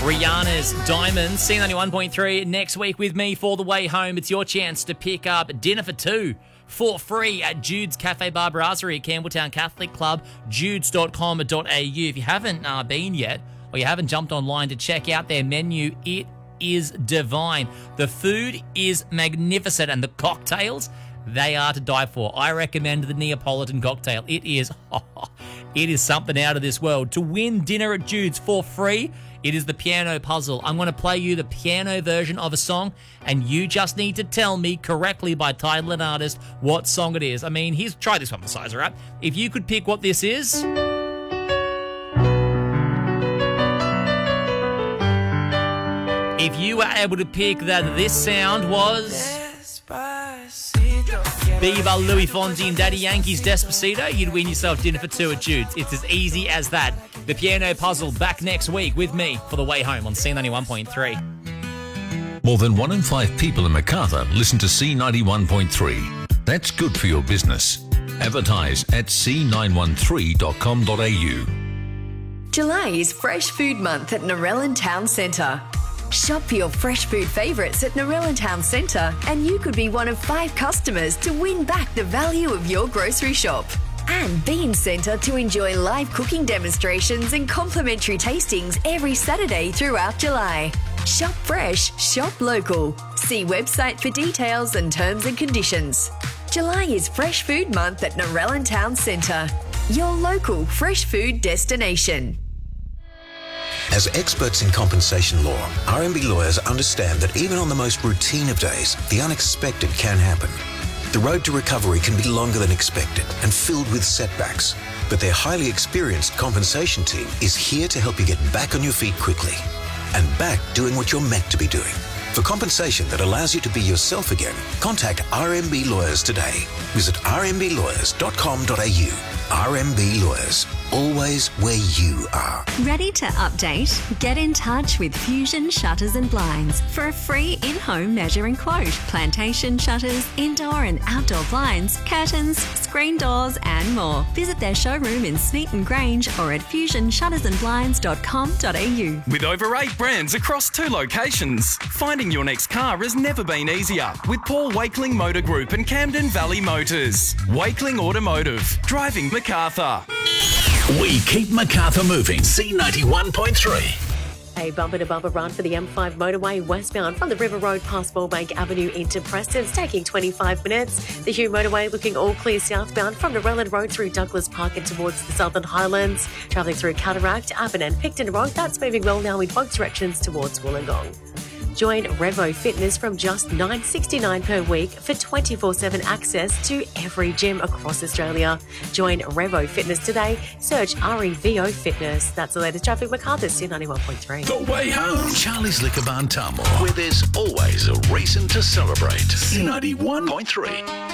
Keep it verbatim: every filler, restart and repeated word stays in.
Rihanna's Diamonds, C ninety-one point three. Next week with me for the way home. It's your chance to pick up dinner for two for free at Jude's Cafe Bar Brasserie at Campbelltown Catholic Club, judes dot com dot a u. If you haven't uh, been yet, or you haven't jumped online to check out their menu, it is divine. The food is magnificent, and the cocktails, they are to die for. I recommend the Neapolitan cocktail. It is, oh, it is something out of this world. To win dinner at Jude's for free, it is the piano puzzle. I'm going to play you the piano version of a song, and you just need to tell me correctly by title and artist what song it is. I mean, here's, try this one for size, all right? If you could pick what this is... If you were able to pick that this sound was... Viva Louis Fonsi and Daddy Yankee's Despacito, you'd win yourself dinner for two at Jude's. It's as easy as that. The Piano Puzzle back next week with me for the way home on C ninety-one point three. More than one in five people in Macarthur listen to C ninety-one point three. That's good for your business. Advertise at c nine one three dot com dot a u. July is Fresh Food Month at Narellan Town Centre. Shop for your fresh food favourites at Narellan Town Centre, and you could be one of five customers to win back the value of your grocery shop. And Bean Centre to enjoy live cooking demonstrations and complimentary tastings every Saturday throughout July. Shop fresh, shop local. See website for details and terms and conditions. July is Fresh Food Month at Narellan Town Centre, your local fresh food destination. As experts in compensation law, R M B lawyers understand that even on the most routine of days, the unexpected can happen. The road to recovery can be longer than expected and filled with setbacks, but their highly experienced compensation team is here to help you get back on your feet quickly and back doing what you're meant to be doing. For compensation that allows you to be yourself again, contact R M B Lawyers today. Visit r m b lawyers dot com dot a u. R M B Lawyers, always where you are. Ready to update? Get in touch with Fusion Shutters and Blinds for a free in-home measuring quote. Plantation shutters, indoor and outdoor blinds, curtains, screen doors and more. Visit their showroom in Smeaton Grange or at fusion shutters and blinds dot com dot a u. With over eight brands across two locations, finding your next car has never been easier with Paul Wakeling Motor Group and Camden Valley Motors. Wakeling Automotive, driving Macarthur. We keep Macarthur moving. C ninety-one point three. A bumper-to-bumper run for the M five motorway westbound from the River Road past Ballbank Avenue into Preston's taking twenty-five minutes. The Hugh motorway looking all clear southbound from the Relland Road through Douglas Park and towards the Southern Highlands. Travelling through Cataract, Appin and Picton Road, that's moving well now in both directions towards Wollongong. Join Revo Fitness from just nine dollars sixty-nine per week for twenty-four seven access to every gym across Australia. Join Revo Fitness today. Search R E V O Fitness. That's the latest traffic. Macarthur, C ninety-one point three. The way home. Charlie's Liquor Barn Tamworth, where there's always a reason to celebrate. C ninety-one point three.